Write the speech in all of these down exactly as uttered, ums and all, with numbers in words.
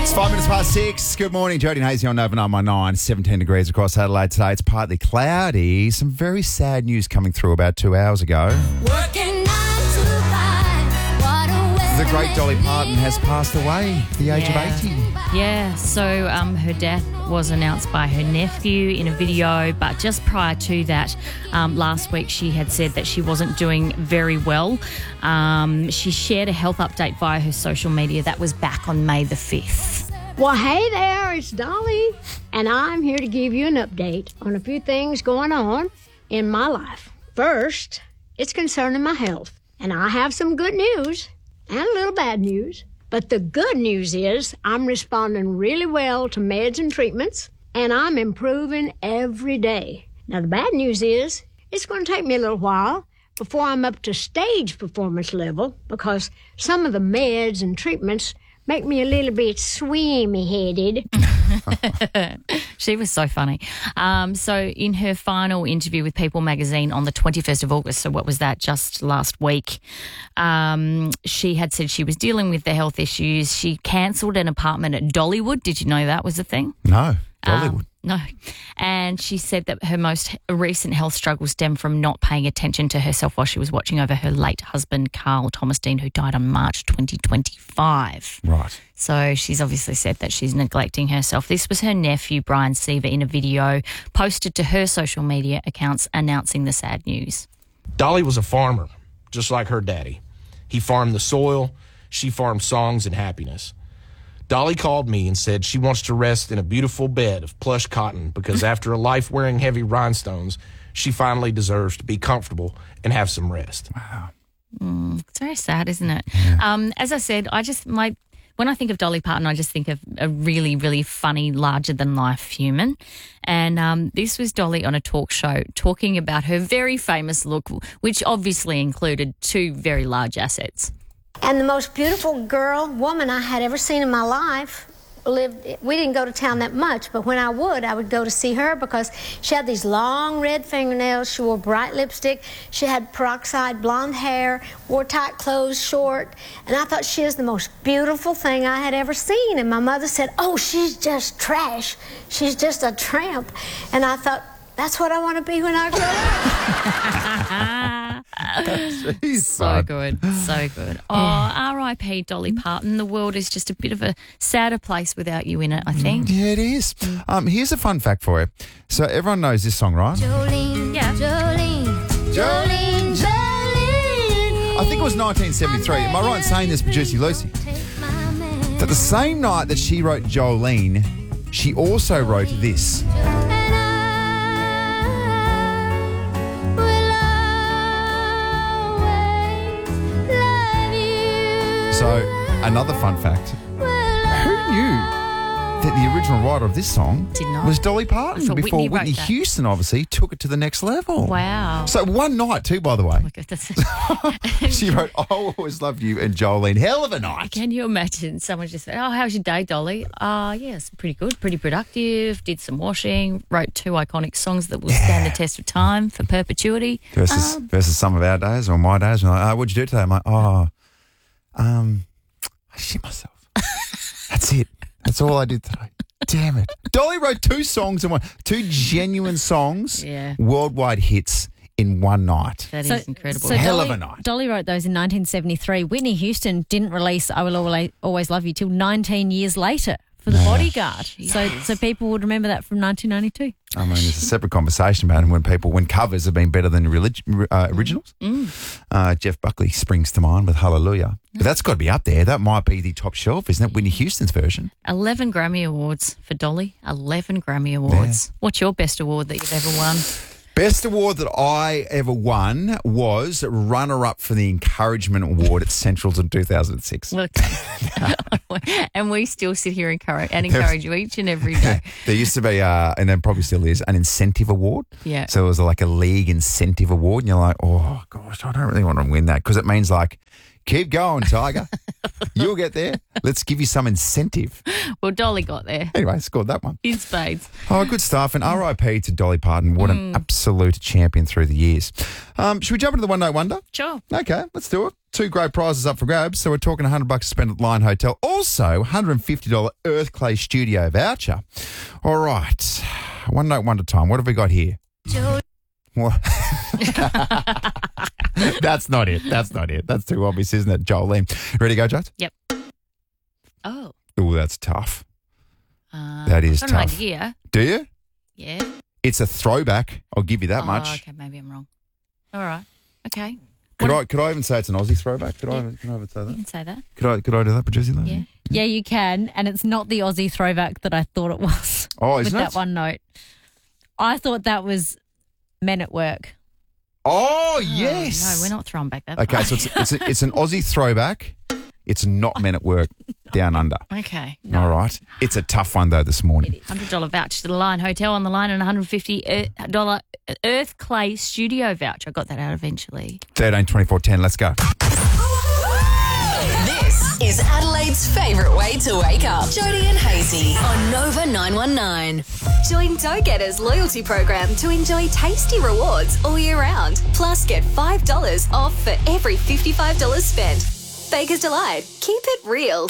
It's five minutes past six. Good morning, Jody and Hazy on Nova nine one nine. seventeen degrees across Adelaide today. It's partly cloudy. Some very sad news coming through about two hours ago. Working nine to five. What a way The great Dolly Parton has passed away at the age Yeah. of eighty. Yeah, so um, her death was announced by her nephew in a video, but just prior to that, um, last week she had said that she wasn't doing very well. Um, she shared a health update via her social media. That was back on May the fifth. Well, hey there, it's Dolly, and I'm here to give you an update on a few things going on in my life. First, it's concerning my health, and I have some good news and a little bad news. But the good news is I'm responding really well to meds and treatments, and I'm improving every day. Now, the bad news is it's going to take me a little while before I'm up to stage performance level because some of the meds and treatments make me a little bit swimmy-headed. She was so funny. Um, so in her final interview with People magazine on the twenty-first of August, so what was that, just last week, um, she had said she was dealing with the health issues. She cancelled an apartment at Dollywood. Did you know that was a thing? No, Dollywood. Um, no. And she said that her most recent health struggles stem from not paying attention to herself while she was watching over her late husband, Carl Thomas Dean, who died on March twenty twenty-five. Right. So she's obviously said that she's neglecting herself. This was her nephew, Brian Seaver, in a video posted to her social media accounts announcing the sad news. Dolly was a farmer, just like her daddy. He farmed the soil, she farmed songs and happiness. Dolly called me and said she wants to rest in a beautiful bed of plush cotton because after a life wearing heavy rhinestones, she finally deserves to be comfortable and have some rest. Wow. Mm, it's very sad, isn't it? Um, as I said, I just my when I think of Dolly Parton, I just think of a really, really funny, larger-than-life human. And um, this was Dolly on a talk show talking about her very famous look, which obviously included two very large assets. And the most beautiful girl, woman I had ever seen in my life lived, we didn't go to town that much, but when I would, I would go to see her because she had these long red fingernails, she wore bright lipstick, she had peroxide blonde hair, wore tight clothes, short, and I thought she was the most beautiful thing I had ever seen. And my mother said, oh, she's just trash. She's just a tramp. And I thought, that's what I want to be when I grow up. Jeez, So bud. good, so good. Oh, R I P Dolly Parton. The world is just a bit of a sadder place without you in it, I think. Yeah, it is. Um, here's a fun fact for you. So everyone knows this song, right? Jolene, Yeah. Jolene, Jolene, Jolene. I think it was nineteen seventy-three. Am I right in saying this, Juicy Lucy? That the same night that she wrote Jolene, she also wrote this. So, another fun fact. Who knew that the original writer of this song Did not. was Dolly I Parton thought before Whitney wrote Whitney that. Houston obviously took it to the next level. Wow. So one night too, by the way. Look at this. She wrote, I'll always love you and Jolene. Hell of a night. Can you imagine someone just said, oh, how's your day, Dolly? Uh, yes, pretty good, pretty productive, did some washing, wrote two iconic songs that will stand the test of time for perpetuity. Versus Um, versus some of our days or my days. We're like, oh, what'd you do today? I'm like, oh, um, I shit myself. That's it. That's all I did today. Damn it. Dolly wrote two songs in one, two genuine songs, Yeah. worldwide hits in one night. That is So- incredible. So Hell of Dolly, a night. Dolly wrote those in nineteen seventy-three. Whitney Houston didn't release I Will Always, Always Love You till nineteen years later for The Bodyguard. So so people would remember that from nineteen ninety-two. I mean, there's a separate conversation about it when people, when covers have been better than relig- uh, originals. Uh, Jeff Buckley springs to mind with Hallelujah. But that's got to be up there. That might be the top shelf, isn't it? Whitney Houston's version. eleven Grammy Awards for Dolly. eleven Grammy Awards. What's your best award that you've ever won? Best award that I ever won was runner-up for the Encouragement Award at Centrals in two thousand six. Look, and we still sit here and encourage, and encourage you each and every day. There used to be, uh, and there probably still is, an incentive award. Yeah. So it was like a league incentive award, and you're like, oh, gosh, I don't really want to win that because it means like Keep going, Tiger. You'll get there. Let's give you some incentive. Well, Dolly got there Anyway, scored that one. in spades. Oh, good stuff. And R I P to Dolly Parton. What an absolute champion through the years. Um, should we jump into the One Note Wonder? Sure. Okay, let's do it. Two great prizes up for grabs. So we're talking one hundred bucks to spend at Lion Hotel. Also, one hundred fifty dollars Earthclay Studio voucher. All right. One Note Wonder time. What have we got here? What? That's not it. That's not it. That's too obvious, isn't it, Jolene? Ready to go, Jones? Yep. Oh. Oh, that's tough. Uh, That is I've got an tough. idea. Do you? Yeah. It's a throwback. I'll give you that oh, much. okay, maybe I'm wrong. All right. Okay. Could What- I could I even say it's an Aussie throwback? Could I Yeah. even, can I even say You that? can say that. Could I could I do that, producer? Lady? Yeah. Yeah, you can. And it's not the Aussie throwback that I thought it was Oh, with isn't that it? one note. I thought that was Men at Work. Oh, Oh, yes. no, we're not throwing back that Okay, far. so it's it's, a, it's an Aussie throwback. It's not Men at Work down under. Okay. All right. It's a tough one though this morning. one hundred dollars voucher to the Lion Hotel on the line and one hundred fifty dollars Earthclay Studio voucher. I got that out eventually. thirteen twenty-four ten. Let's go. This is Adelaide's favourite way to wake up. Jodie and Hazy on Nova nine one nine. Join Dough Getters loyalty program to enjoy tasty rewards all year round. Plus, get five dollars off for every fifty-five dollars spent. Baker's Delight. Keep it real.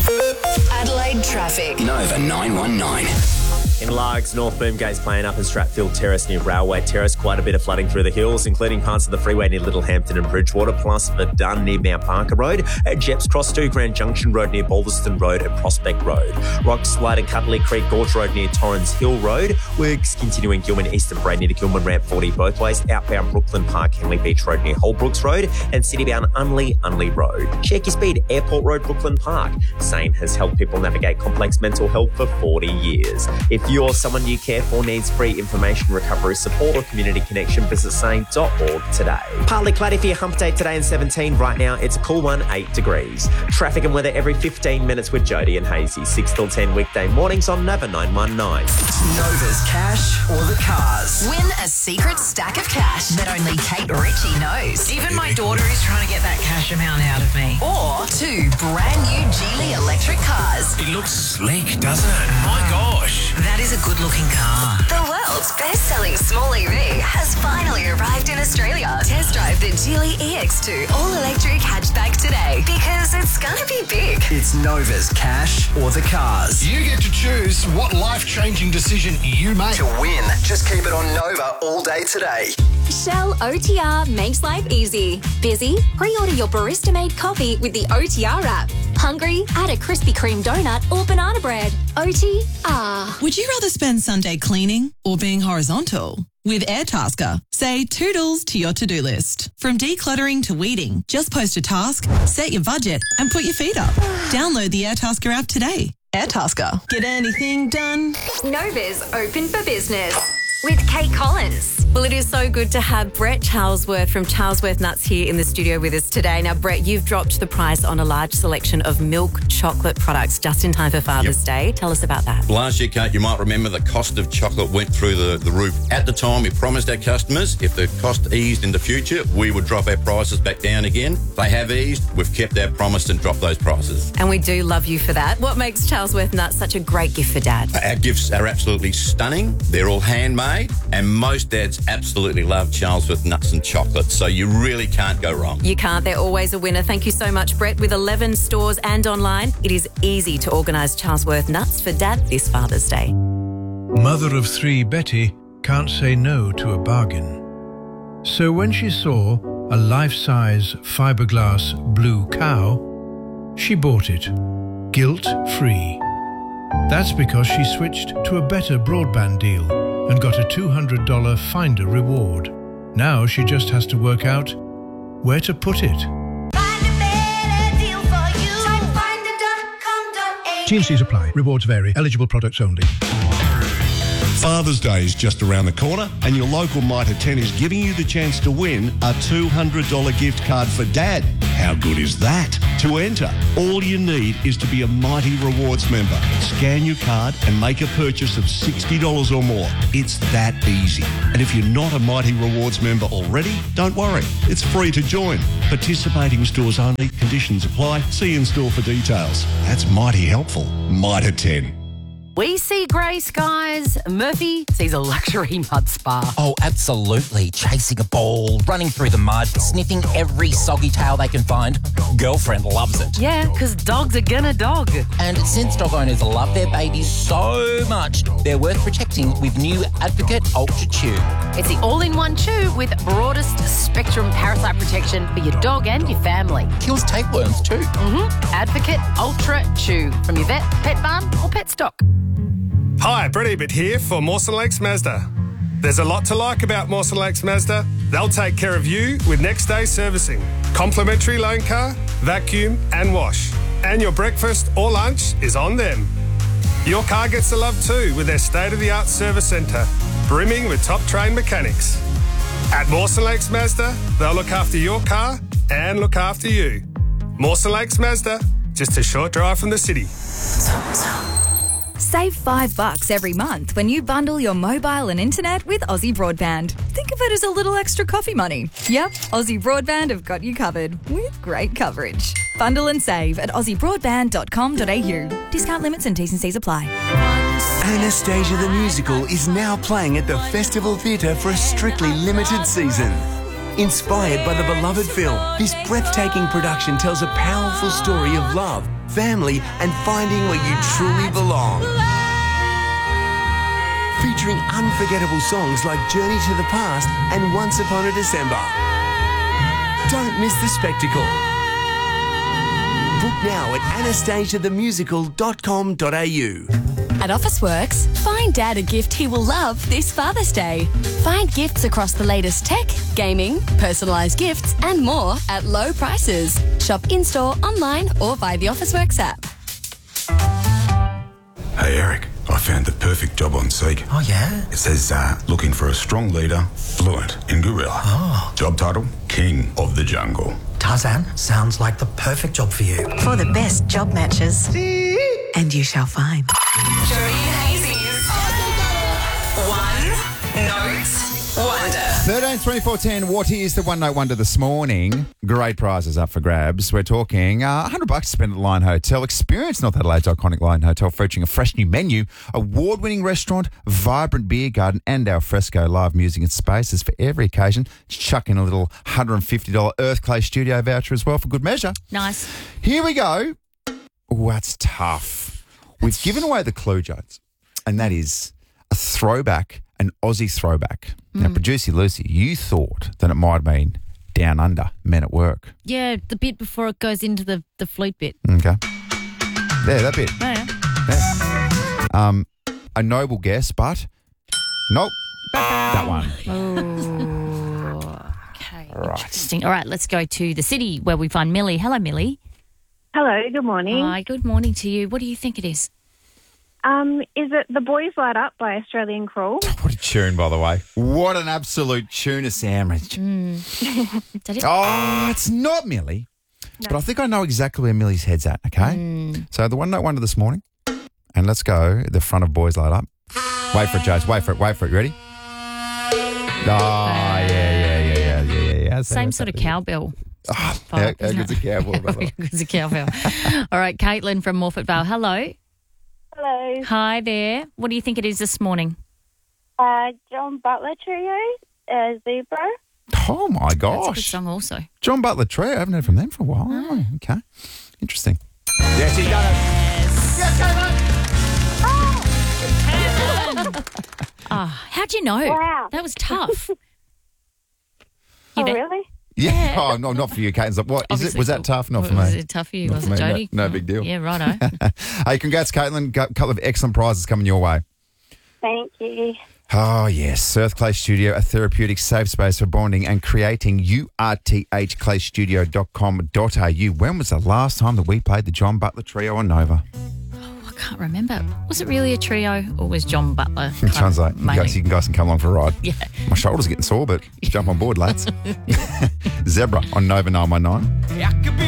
Adelaide traffic. Nova nine one nine. In Largs, North Boomgate's playing up in Stratfield Terrace near Railway Terrace. Quite a bit of flooding through the hills, including parts of the freeway near Littlehampton and Bridgewater, plus Verdun near Mount Parker Road, at Jeps Cross to Grand Junction Road near Balderston Road and Prospect Road. Rock Slide and Cutley Creek Gorge Road near Torrens Hill Road. Works continuing Gilman Eastern Braid near the Gilman Ramp forty both ways. Outbound Brooklyn Park Henley Beach Road near Holbrooks Road and citybound Unley Unley Road. Check your speed, Airport Road, Brooklyn Park. SANE has helped people navigate complex mental health for forty years. If you're someone you care for needs free information, recovery support or community connection, visit sane dot org today. Partly cloudy for your hump day today and seventeen. Right now it's a cool one, eight degrees. Traffic and weather every fifteen minutes with Jodie and Hazy. six till ten weekday mornings on Nova nine one nine. Nova's cash or the cars. Win a secret stack of cash that only Kate Ritchie knows. Even my daughter is trying to get that cash amount out of me. Or two brand new Geely electric cars. It looks sleek, doesn't it? My gosh. That is a good looking car. The world's best-selling small E V has finally arrived in Australia. Test drive the Geely E X two all-electric hatchback today because it's gonna be big. It's Nova's cash or the cars. You get to choose what life-changing decision you make. To win, just keep it on Nova all day today. Shell O T R makes life easy. Busy? Pre-order your barista-made coffee with the O T R app. Hungry? Add a Krispy Kreme donut or banana bread. O T R. Would you rather spend Sunday cleaning or being horizontal? With Airtasker, say toodles to your to-do list. From decluttering to weeding, just post a task, set your budget, and put your feet up. Download the Airtasker app today. Airtasker. Get anything done? Nova's open for business with Kate Collins. Well, it is so good to have Brett Charlesworth from Charlesworth Nuts here in the studio with us today. Now, Brett, you've dropped the price on a large selection of milk chocolate products just in time for Father's Day. Tell us about that. Last year, Kate, you might remember the cost of chocolate went through the, the roof. At the time, we promised our customers if the cost eased in the future, we would drop our prices back down again. They have eased. We've kept our promise and dropped those prices. And we do love you for that. What makes Charlesworth Nuts such a great gift for Dad? Our gifts are absolutely stunning. They're all handmade, and most dads absolutely love Charlesworth nuts and chocolate, so you really can't go wrong. You can't. They're always a winner. Thank you so much, Brett. With eleven stores and online, it is easy to organise Charlesworth Nuts for Dad this Father's Day. Mother of three Betty can't say no to a bargain. So when she saw a life-size fiberglass blue cow, she bought it, guilt-free. That's because she switched to a better broadband deal and got a two hundred dollars Finder reward. Now she just has to work out where to put it. T and C's apply. Rewards vary. Eligible products only. Father's Day is just around the corner and your local Mitre ten is giving you the chance to win a two hundred dollars gift card for Dad. How good is that? To enter, all you need is to be a Mighty Rewards member. Scan your card and make a purchase of sixty dollars or more. It's that easy. And if you're not a Mighty Rewards member already, don't worry. It's free to join. Participating stores only. Conditions apply. See in store for details. That's mighty helpful. Mitre ten. We see grey skies. Murphy sees a luxury mud spa. Oh, absolutely. Chasing a ball, running through the mud, sniffing every soggy tail they can find. Girlfriend loves it. Yeah, because dogs are gonna dog. And since dog owners love their babies so much, they're worth protecting with new Advocate Ultra Chew. It's the all-in-one chew with broadest spectrum parasite protection for your dog and your family. Kills tapeworms too. Mm-hmm. Advocate Ultra Chew from your vet, pet barn or pet stock. Hi, Brett Ebert here for Mawson Lakes Mazda. There's a lot to like about Mawson Lakes Mazda. They'll take care of you with next day servicing, complimentary loan car, vacuum and wash. And your breakfast or lunch is on them. Your car gets the love too with their state-of-the-art service centre, brimming with top-trained mechanics. At Mawson Lakes Mazda, they'll look after your car and look after you. Mawson Lakes Mazda, just a short drive from the city. Save five bucks every month when you bundle your mobile and internet with Aussie Broadband. Think of it as a little extra coffee money. Yep, Aussie Broadband have got you covered with great coverage. Bundle and save at aussie broadband dot com dot a u. Discount limits and T's and C's apply. Anastasia the Musical is now playing at the Festival Theatre for a strictly limited season. Inspired by the beloved film, this breathtaking production tells a powerful story of love, family, and finding where you truly belong. Featuring unforgettable songs like Journey to the Past and Once Upon a December. Don't miss the spectacle. Book now at anastasia the musical dot com dot a u. At Officeworks, find Dad a gift he will love this Father's Day. Find gifts across the latest tech, gaming, personalised gifts and more at low prices. Shop in-store, online or via the Officeworks app. Hey Eric, I found the perfect job on Seek. Oh yeah? It says uh, looking for a strong leader, fluent in gorilla. Oh. Job title, King of the Jungle. Tarzan, sounds like the perfect job for you. For the best job matches. And you shall find. Doreen Hazy's One Note Wonder. thirteen twenty-four ten, what is the one note wonder this morning? Great prizes up for grabs. We're talking uh, one hundred bucks to spend at the Lion Hotel. Experience North Adelaide's iconic Lion Hotel featuring a fresh new menu, award-winning restaurant, vibrant beer garden and al fresco live music and spaces for every occasion. Chuck in a little one hundred fifty dollars Earthclay studio voucher as well for good measure. Nice. Here we go. Oh, that's tough. We've given away the clue, Jones, and that is a throwback, an Aussie throwback. Mm. Now, producer Lucy, you thought that it might have been Down Under, Men at Work. Yeah, the bit before it goes into the, the flute bit. Okay. There, that bit. Oh, yeah. There. Um, a noble guess, but nope, that one. Oh, okay. Right. Interesting. All right, let's go to the city where we find Millie. Hello, Millie. Hello, good morning. Hi, good morning to you. What do you think it is? Um, is it The Boys Light Up by Australian Crawl? What a tune, by the way. What an absolute tuna sandwich. Mm. Is that it? Oh, it's not Millie. No. But I think I know exactly where Millie's head's at, okay? Mm. So the one note wonder this morning, and let's go the front of Boys Light Up. Wait for it, Jase. Wait for it. Wait for it. Ready? Oh, yeah, yeah, yeah, yeah, yeah, yeah. yeah. Same sort of cowbell. Oh, how, how good's a cowbell, brother? How good's a cowbell? All right, Caitlin from Morfett Vale. Hello. Hello. Hi there. What do you think it is this morning? Uh, John Butler Trio, uh, Zebra. Oh, my gosh. That's a good song also. John Butler Trio. I haven't heard from them for a while. Oh, okay. Interesting. Yes, he done it. Yes, Caitlin. Oh, how'd you know? Wow. That was tough. Oh, really? Yeah. Oh, no, not for you, Kate. What is it? Was that tough? Not for me. Was it tough for you? Not Was for it, me. Jody? No, no big deal. Yeah, righto. Hey, congrats, Caitlin. Got a couple of excellent prizes coming your way. Thank you. Oh, yes. Earthclay Studio, a therapeutic safe space for bonding and creating. U R T H clay studio dot com dot a u. When was the last time that we played the John Butler Trio on Nova? I can't remember. Was it really a trio or was John Butler? It sounds like you guys, you guys can come along for a ride. Yeah. My shoulder's getting sore, but jump on board, lads. Zebra on Nova nine one nine. I could be